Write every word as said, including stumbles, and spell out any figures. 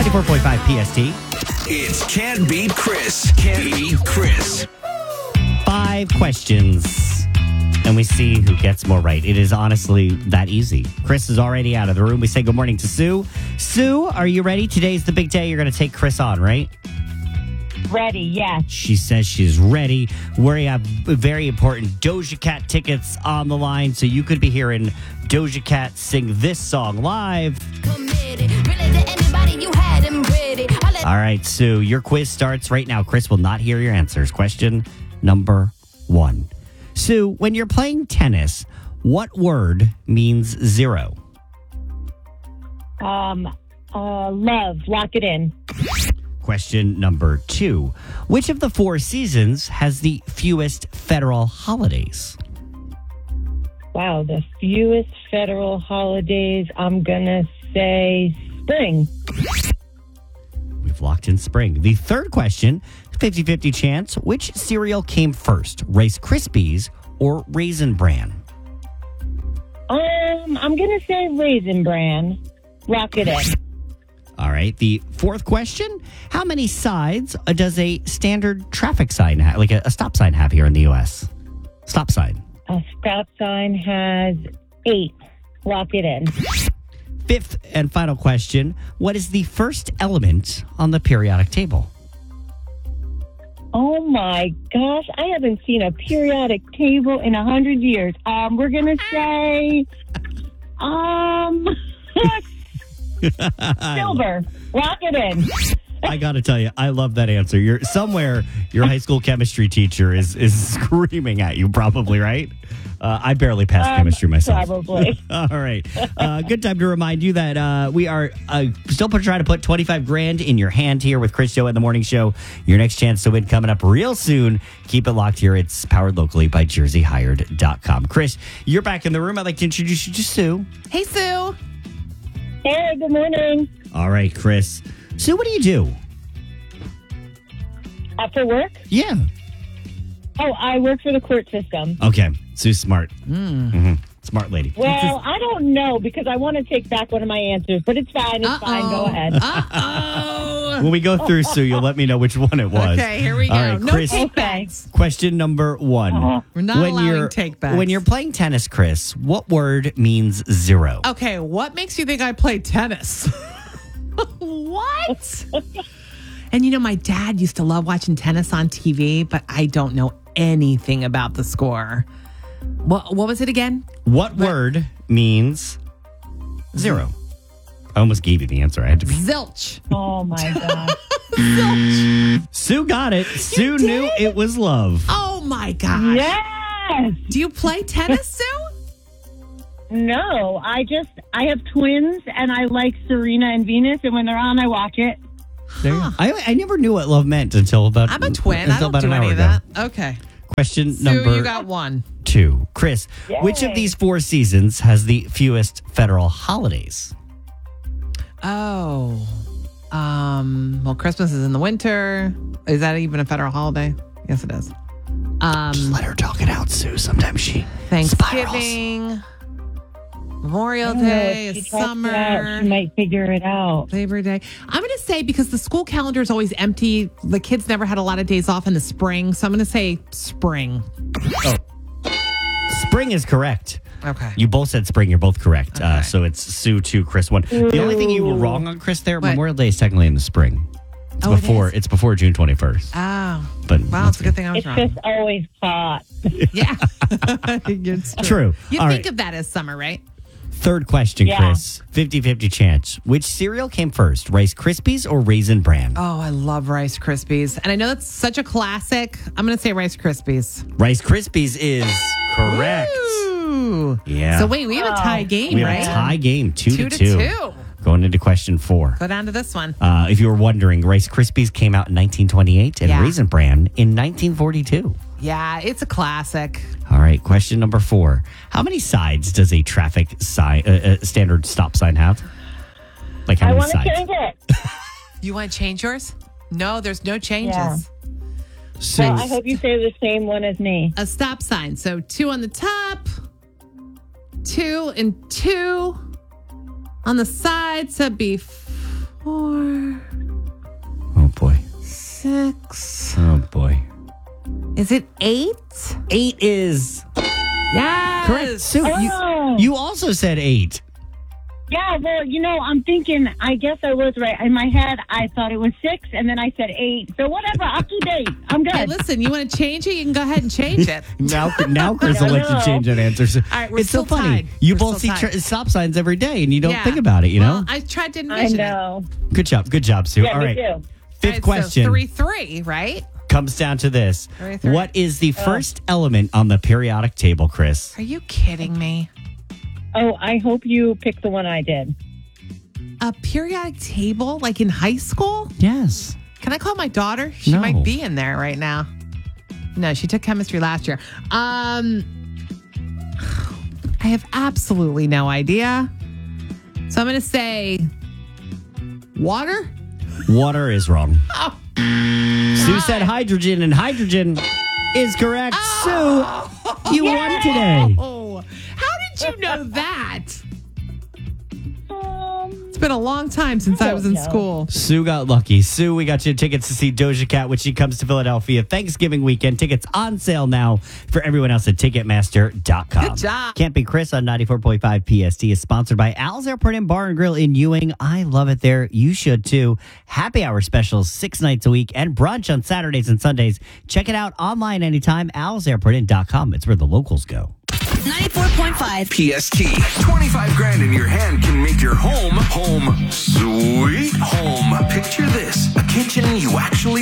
ninety-four point five P S T. It's Can't Beat Chris. Can't Beat Chris. Five questions, and we see who gets more right. It is honestly that easy. Chris is already out of the room. We say good morning to Sue. Sue, are you ready? Today's the big day. You're going to take Chris on, right? Ready, yes. She says she's ready. We have very important Doja Cat tickets on the line, so you could be hearing Doja Cat sing this song live. All right, Sue, your quiz starts right now. Chris will not hear your answers. Question number one. Sue, when you're playing tennis, what word means zero? Um, uh, love, lock it in. Question number two. Which of the four seasons has the fewest federal holidays? Wow, the fewest federal holidays, I'm going to say spring. We've locked in spring. The third question, fifty-fifty chance. Which cereal came first, Rice Krispies or Raisin Bran? Um, I'm going to say Raisin Bran. Lock it in. All right. The fourth question, how many sides does a standard traffic sign have, like a, a stop sign have here in the U S? Stop sign. A stop sign has eight. Lock it in. Fifth and final question, what is the first element on the periodic table? Oh my gosh, I haven't seen a periodic table in a hundred years. Um, we're gonna say, um, silver. Lock it in. I got to tell you, I love that answer. You're somewhere your high school chemistry teacher is is screaming at you, probably, right? Uh, I barely passed Um, chemistry myself. probably. All right. Uh, good time to remind you that uh, we are uh, still trying to put twenty-five grand in your hand here with Chris Joe at the Morning Show. Your next chance to win coming up real soon. Keep it locked here. It's powered locally by jersey hired dot com. Chris, you're back in the room. I'd like to introduce you to Sue. Hey, Sue. Hey, good morning. All right, Chris. Sue, what do you do? After work? Yeah. Oh, I work for the court system. Okay. Sue's smart. Mm-hmm. Smart lady. Well, I don't know because I want to take back one of my answers, but it's fine. It's Uh-oh. fine. Go ahead. Uh-oh. When we go through, Sue, you'll let me know which one it was. Okay, here we go. All right, no Chris, take-backs. question number one. Uh-huh. We're not allowing take-backs. When you're playing tennis, Chris, what word means zero? Okay, what makes you think I play tennis? What? And you know, my dad used to love watching tennis on T V, but I don't know anything about the score. What what was it again? What word means zero? I almost gave you the answer. I had to be. Zilch. Oh, my God. Sue got it. Sue did? knew it was love. Oh my gosh. Yes. Do you play tennis, Sue? No, I just, I have twins and I like Serena and Venus, and when they're on, I watch it. There you go. I, I never knew what love meant until about I'm a twin. Until I don't about do an hour any of ago. that. Okay. Question Sue, number you got one. two. Chris, which of Yay. these four seasons has the fewest federal holidays? Oh. Um, well, Christmas is in the winter. Is that even a federal holiday? Yes, it is. Um, Just let her talk it out, Sue. Sometimes she Thanksgiving, Memorial I don't know, Day, if is she talks it out, summer, she might figure it out. Labor Day. I'm going to say because the school calendar is always empty, the kids never had a lot of days off in the spring. So I'm going to say spring. Oh. Spring is correct. Okay. You both said spring. You're both correct. Uh, Okay. so it's Sue two, Chris one. The only thing you were wrong on, Chris, there, What? Memorial Day is technically in the spring. It's Oh, it before. is? It's before June twenty-first. Oh. But Wow, that's it's a good thing I was It's wrong. just always hot. Yeah. It's True. You All think right. of that as summer, right? Third question, Yeah. Chris. fifty-fifty chance. Which cereal came first, Rice Krispies or Raisin Bran? Oh, I love Rice Krispies. And I know that's such a classic. I'm going to say Rice Krispies. Rice Krispies is correct. Ooh. Yeah. So wait, we have a tie game, We have right? a tie game, two, Two to to two. two. Going into question four. Go down to this one. Uh, if you were wondering, Rice Krispies came out in nineteen twenty-eight and Yeah. Raisin Bran in nineteen forty-two. Yeah, it's a classic. All right, question number four. How many sides does a traffic sign, uh, uh, standard stop sign have? Like how I many want to sides? change it. You want to change yours? No, there's no changes. Yeah. So, Well, I hope you say the same one as me. A stop sign. So two on the top, two and two on the sides. So it'd be f- four, Oh, boy. six. Oh, boy. Is it eight? Eight is Yes. correct. Sue, Oh. you, you also said eight. Yeah, well, you know, I'm thinking, I guess I was right. In my head, I thought it was six, and then I said eight. So whatever, I'll keep eight. I'm good. Hey, listen, you want to change it? You can go ahead and change it. Now, now Chris will let you change that answer. So All right, we're it's so still funny. tied. You We're both see still tra- tied. stop signs every day, and you don't Yeah. think about it. You know. Well, I tried to I envision it. know. Good job. Good job, Sue. Yeah, All me right. too. Fifth All right, question So three, three, right? comes down to this: Three, three. What is the first element on the periodic table, Chris? Are you kidding me? Oh, I hope you picked the one I did. A periodic table, like in high school? Yes. Can I call my daughter? She No. might be in there right now. No, she took chemistry last year. Um, I have absolutely no idea. So I'm going to say water. Water is wrong. Oh. Sue said hydrogen, and hydrogen is correct. Sue, you won today. Oh, how did you know that? Um, It's been a long time since I, I was in don't know. school. Sue got lucky. Sue, we got you tickets to see Doja Cat when she comes to Philadelphia Thanksgiving weekend. Tickets on sale now for everyone else at Ticketmaster dot com. Good job. Camping Chris on ninety-four point five P S T is sponsored by Al's Airport and Bar and Grill in Ewing. I love it there. You should too. Happy hour specials six nights a week and brunch on Saturdays and Sundays. Check it out online anytime. Al's Airport Inn dot com. It's where the locals go. ninety-four point five. P S T. twenty-five grand in your hand can make your home, home, sweet home. Picture this, a kitchen you actually